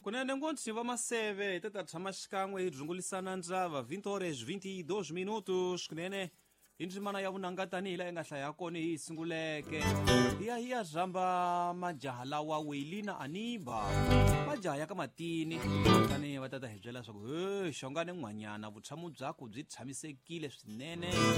kunene ngoti va maseve teta tshama xikan'we hi dzungulisana ndzava 20 horas 22 minutos kunene hi ndzimana ya vunanga tanihi la yi nga hlaya kona hi sunguleke hiya zhamba majaha lawa Weilina Aniba majaha ya ka matini tanihi va tata hi byela leswaku xongane n'wanyana vutshamo byakho byi tshamisekile swinene